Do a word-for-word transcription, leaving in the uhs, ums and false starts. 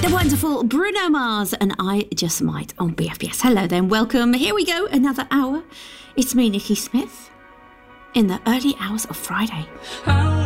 The wonderful Bruno Mars and I Just Might on B F B S. Hello then, welcome. Here we go, another hour. It's me, Nikki Smith, in the early hours of Friday.